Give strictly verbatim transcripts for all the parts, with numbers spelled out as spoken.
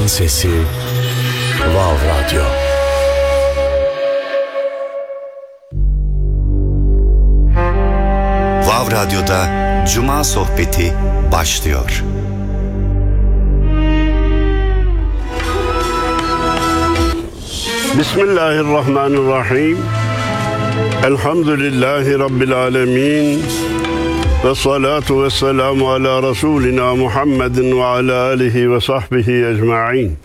Dünyanın Sesi Vav Radyo. Vav Radyo'da Cuma Sohbeti başlıyor. Bismillahirrahmanirrahim. Elhamdülillahi Rabbil alemin. Ve salatu ve selamu ala Resulina Muhammedin ve ala alihi ve sahbihi ecma'in.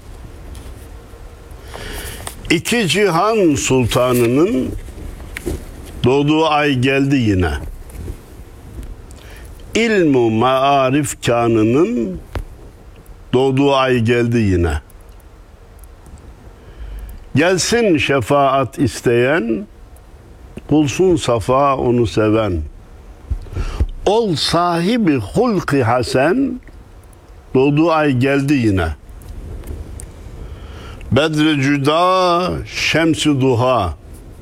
İki cihan sultanının doğduğu ay geldi yine. İlmu maarif kanının doğduğu ay geldi yine. Gelsin şefaat isteyen, bulsun safa onu seven. Ol sahibi hulki hasen, doğduğu ay geldi yine. Bedri cüda, şems-i duha,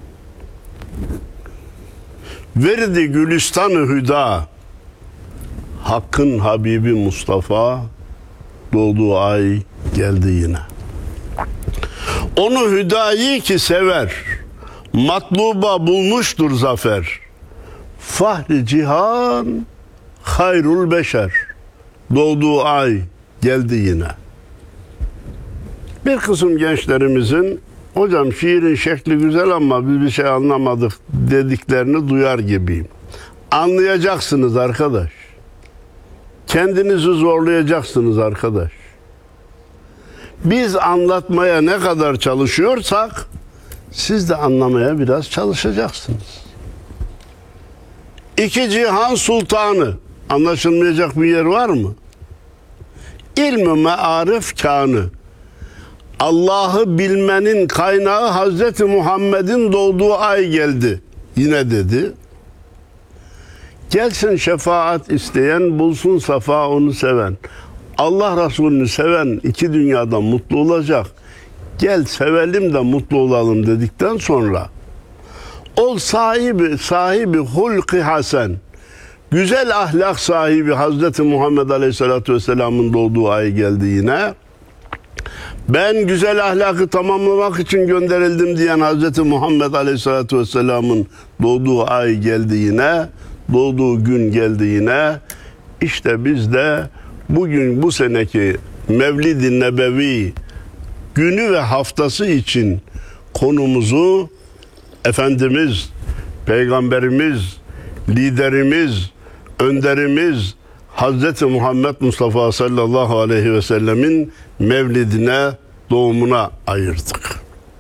verdi gülistan-ı hüda, Hakk'ın Habibi Mustafa, doğduğu ay geldi yine. Onu hüdayi ki sever, matluba bulmuştur zafer. Fahri cihan, hayrul beşer, doğduğu ay geldi yine. Bir kısım gençlerimizin, hocam şiirin şekli güzel ama biz bir şey anlamadık dediklerini duyar gibiyim. Anlayacaksınız arkadaş. Kendinizi zorlayacaksınız arkadaş. Biz anlatmaya ne kadar çalışıyorsak, siz de anlamaya biraz çalışacaksınız. İki cihan sultanı, anlaşılmayacak bir yer var mı? İlm-i mearif kanı, Allah'ı bilmenin kaynağı Hazreti Muhammed'in doğduğu ay geldi. Yine dedi. Gelsin şefaat isteyen, bulsun safa onu seven. Allah Resulü'nü seven iki dünyada mutlu olacak. Gel sevelim de mutlu olalım dedikten sonra ol sahibi sahibi hulki hasen, güzel ahlak sahibi Hazreti Muhammed Aleyhisselatü Vesselam'ın doğduğu ay geldi yine. Ben güzel ahlakı tamamlamak için gönderildim diyen Hazreti Muhammed Aleyhisselatü Vesselam'ın doğduğu ay geldi yine. Doğduğu gün geldi yine. İşte biz de bugün bu seneki Mevlid-i Nebevi günü ve haftası için konumuzu Efendimiz, Peygamberimiz, liderimiz, önderimiz Hazreti Muhammed Mustafa sallallahu aleyhi ve sellemin mevlidine, doğumuna ayırdık.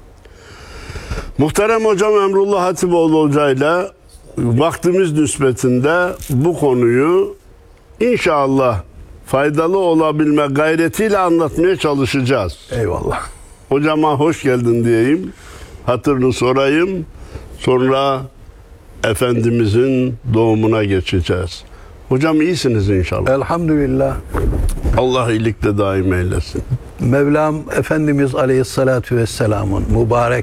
Muhterem hocam Emrullah Hatipoğlu hocayla vaktimiz nispetinde bu konuyu inşallah faydalı olabilme gayretiyle anlatmaya çalışacağız. Eyvallah. Hocama hoş geldin diyeyim. Hatırını sorayım. Sonra Efendimizin doğumuna geçeceğiz. Hocam iyisiniz inşallah. Elhamdülillah. Allah iyilikte daim eylesin. Mevlam Efendimiz Aleyhisselatü Vesselam'ın mübarek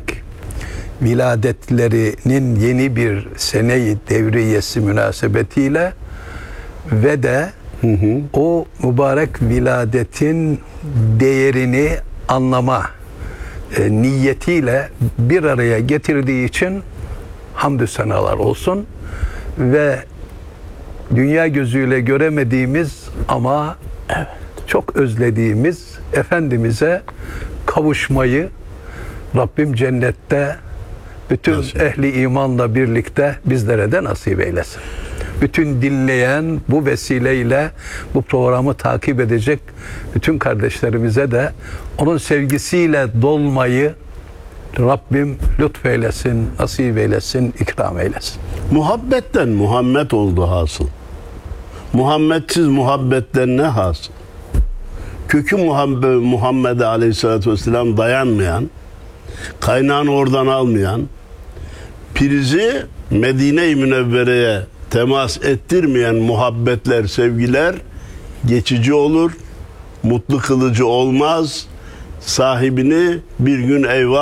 viladetlerinin yeni bir sene-i devriyesi münasebetiyle ve de hı hı. o mübarek viladetin değerini anlama e, niyetiyle bir araya getirdiği için hamdü senalar olsun ve dünya gözüyle göremediğimiz ama evet. çok özlediğimiz Efendimiz'e kavuşmayı Rabbim cennette bütün nasip. Ehli imanla birlikte bizlere de nasip eylesin. Bütün dinleyen bu vesileyle bu programı takip edecek bütün kardeşlerimize de onun sevgisiyle dolmayı Rabbim lütfeylesin, nasip eylesin, ikram eylesin. Muhabbetten Muhammed oldu hasıl. Muhammedsiz muhabbetten ne hasıl? Kökü Muhammed'e Aleyhisselatü Vesselam dayanmayan, kaynağını oradan almayan, prizi Medine-i Münevvere'ye temas ettirmeyen muhabbetler, sevgiler geçici olur, mutlu kılıcı olmaz, sahibini bir gün eyvah